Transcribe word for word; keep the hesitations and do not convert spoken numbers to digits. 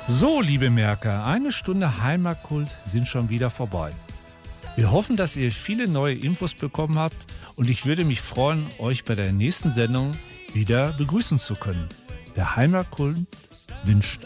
So, liebe Merker, eine Stunde Heimatkult sind schon wieder vorbei. Wir hoffen, dass ihr viele neue Infos bekommen habt und ich würde mich freuen, euch bei der nächsten Sendung wieder begrüßen zu können. Der Heimatkult wünscht